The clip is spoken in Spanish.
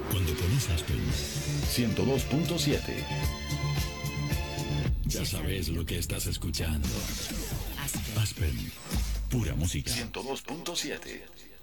Cuando pones Aspen 102.7. ya sabes lo que estás escuchando. Aspen, pura música. 102.7.